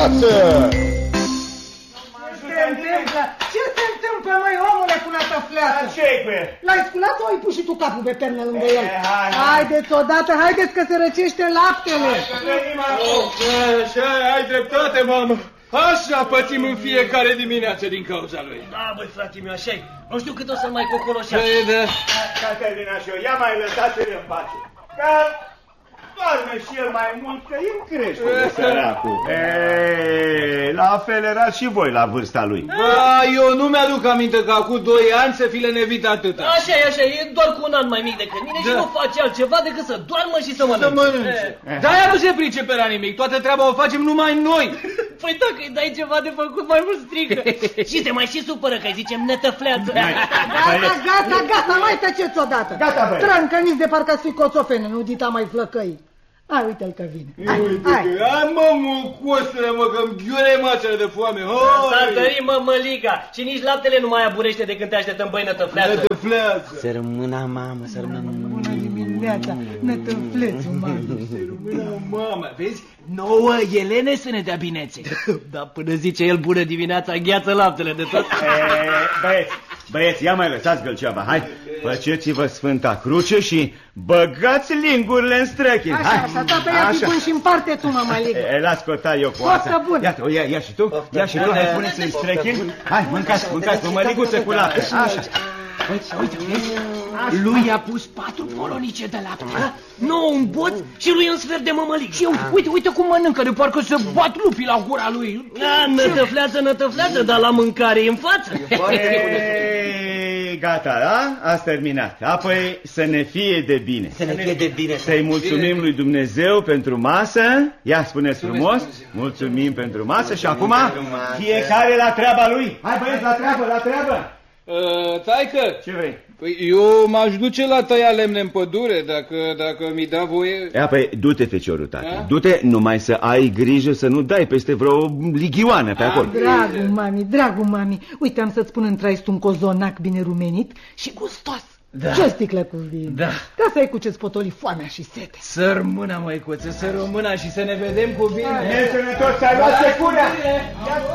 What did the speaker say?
viață! Ce se întâmplă, măi, omule, cu natăfleață? Ce-i cu el? L-ai sculat sau ai pus și tu capul pe pernă lângă el? Haideți odată, haideți că se răcește laptele. Așa, ai dreptate, mamă. Așa pățim în fiecare dimineață din cauza lui. Da, băi, frate meu, așa-i. Nu știu cât o să-l mai cocoloșească. Caterina și eu, ia mai lăsați-l în pace. Că doarme și el mai mult, că el crește de săracul. La fel erați și voi la vârsta lui. Eu nu mi-aduc aminte că acum 2 ani să fi lenevit atâta. Așa e doar cu un an mai mic decât mine și nu face altceva decât să doarmă și să mănânce. Dar ea nu se pricepe la nimic, toată treaba o facem numai noi. Păi dacă îi dai ceva de făcut, mai mult strică. Și se mai și supără că îi zicem netăfleață. Gata, mai tăceți odată. Gata, băi. Trâncăniți de parcă ați fi coțofene, nu dita mai flăcăi. Hai, uite-l că vine. Hai, mă, mucosule, mă, că-mi ghiure mațele de foame. S-a întărit, mă, măliga. Și nici laptele nu mai aburește de când te așteptăm, băi, nătăfleață. Nătăfleață. Să rămână, mamă, să rămână. Bună dimineața, nătăflețul, mamă. Mamă, vezi? Nouă Elene să ne dea binețe. Dar până zice el bună dimineața, gheață laptele de tot. Băieți, ia mai lăsați gălceava, hai. Făceți-vă Sfânta Cruce și băgați lingurile în străchini. Așa, tată, ia-ți pun și în parte tu, mă, măligă. Las cota eu cu asta. Iată, ia și tu, ia și tu, hai, puneți în străchini. Hai, mâncați, mămăliguță cu lapte. Așa. Uite, lui a pus 4 polonice de lapte, 9 un boț și lui un sfert de mămălig. Și uite cum mănâncă, de parcă se bat lupii la gura lui. Nătăfleață, dar la mâncare e în față. Gata, da? Ați terminat. Apoi să ne fie de bine. Să ne fie de bine. Să-i mulțumim lui Dumnezeu pentru masă. Ia, spuneți frumos. Mulțumim pentru masă și acum fiecare la treaba lui. Hai, băieți, la treabă. Taică, Ce vrei? Păi eu m-aș duce la tăia lemne în pădure, dacă mi da voie. Păi du-te, feciorul, tată. Du-te, numai să ai grijă să nu dai peste vreo lighioană pe acolo. Dragul mami, uite, am să-ți spun în trai un cozonac bine rumenit și gustos. Da. Ce o sticlă cu vin. Da. Ca să ai cu ce-ți potoli foamea și sete. Să rămână, măicuță, să rămână și să ne vedem cu bine. Ne sănătos, ai luat securea.